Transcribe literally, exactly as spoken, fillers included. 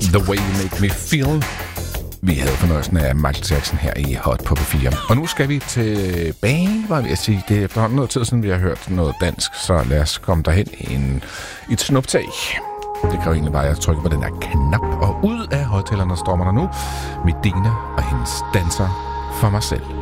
The Way You Make Me Feel. Vi havde fornøjelsen af Michael Jackson her i Hot på P fire. Og nu skal vi tilbage, var jeg sige. Det er efterhånden noget tid siden, vi har hørt noget dansk, så lad os komme derhen i en, et snuptag. Det kræver egentlig bare, at jeg trykker på den her knap, og ud af højtalerne stormer der nu Medina og hendes danser for mig selv.